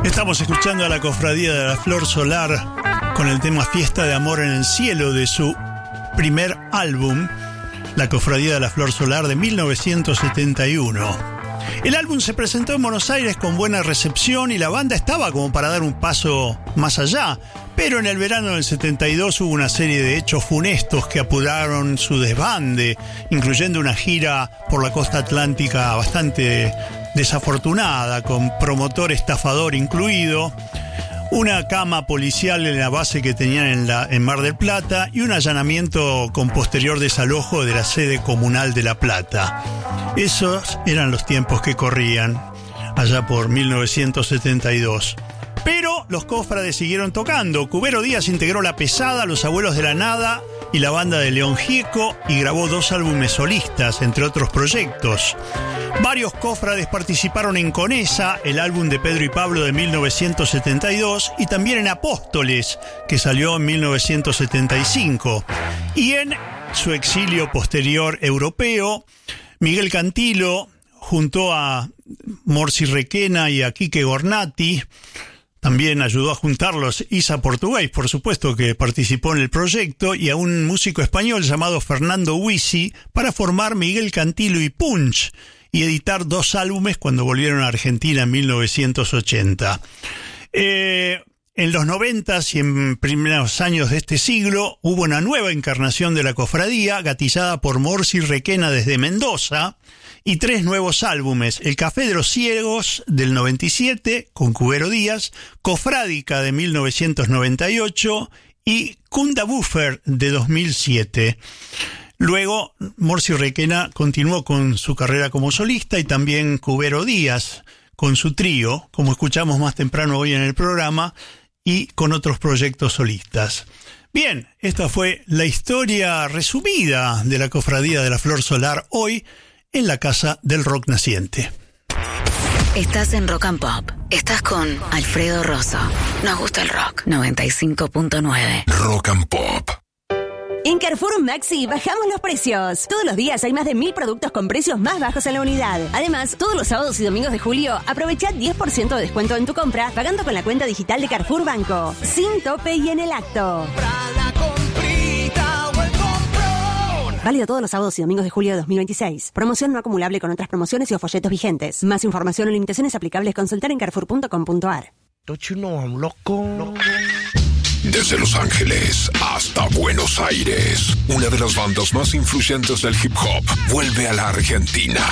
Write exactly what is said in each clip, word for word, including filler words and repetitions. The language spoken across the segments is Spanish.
Estamos escuchando a la Cofradía de la Flor Solar con el tema Fiesta de Amor en el Cielo de su primer álbum, La Cofradía de la Flor Solar, de mil novecientos setenta y uno. El álbum se presentó en Buenos Aires con buena recepción y la banda estaba como para dar un paso más allá, pero en el verano del setenta y dos hubo una serie de hechos funestos que apuraron su desbande, incluyendo una gira por la costa atlántica bastante desafortunada, con promotor estafador incluido, una cama policial en la base que tenían en, la, en Mar del Plata y un allanamiento con posterior desalojo de la sede comunal de La Plata. Esos eran los tiempos que corrían allá por mil novecientos setenta y dos. Pero los cofrades siguieron tocando. Cubero Díaz integró La Pesada, Los Abuelos de la Nada y la banda de León Gieco y grabó dos álbumes solistas, entre otros proyectos. Varios cofrades participaron en Conesa, el álbum de Pedro y Pablo de mil novecientos setenta y dos, y también en Apóstoles, que salió en mil novecientos setenta y cinco. Y en su exilio posterior europeo, Miguel Cantilo, junto a Morsi Requena y a Quique Gornati, también ayudó a juntarlos Isa Portugués, por supuesto, que participó en el proyecto, y a un músico español llamado Fernando Huisi, para formar Miguel Cantilo y Punch, y editar dos álbumes cuando volvieron a Argentina en mil novecientos ochenta. Eh, en los noventas y en primeros años de este siglo hubo una nueva encarnación de la cofradía, gatillada por Morsi Requena desde Mendoza, y tres nuevos álbumes: El Café de los Ciegos del noventa y siete con Cubero Díaz, Cofrádica de mil novecientos noventa y ocho y Kunda Buffer de dos mil siete. Luego, Morsi Requena continuó con su carrera como solista, y también Cubero Díaz con su trío, como escuchamos más temprano hoy en el programa, y con otros proyectos solistas. Bien, esta fue la historia resumida de la Cofradía de la Flor Solar hoy en la Casa del Rock Naciente. Estás en Rock and Pop. Estás con Alfredo Rosso. Nos gusta el rock. noventa y cinco punto nueve. Rock and Pop. En Carrefour Maxi bajamos los precios. Todos los días hay más de mil productos con precios más bajos en la unidad. Además, todos los sábados y domingos de julio, aprovecha diez por ciento de descuento en tu compra pagando con la cuenta digital de Carrefour Banco. Sin tope y en el acto. Válido todos los sábados y domingos de julio de dos mil veintiséis. Promoción no acumulable con otras promociones y o folletos vigentes. Más información o limitaciones aplicables, consultar en carrefour punto com punto a r. Don't you know I'm loco? loco. Desde Los Ángeles hasta Buenos Aires, una de las bandas más influyentes del hip hop vuelve a la Argentina.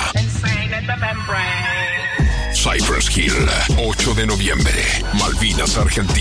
Cypress Hill, ocho de noviembre, Malvinas, Argentina.